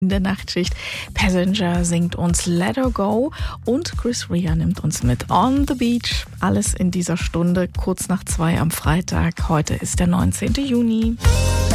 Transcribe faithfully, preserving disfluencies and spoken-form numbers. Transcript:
In der Nachtschicht Passenger singt uns Let Her Go und Chris Rea nimmt uns mit On the Beach. Alles in dieser Stunde, kurz nach zwei am Freitag. Heute ist der neunzehnten Juni.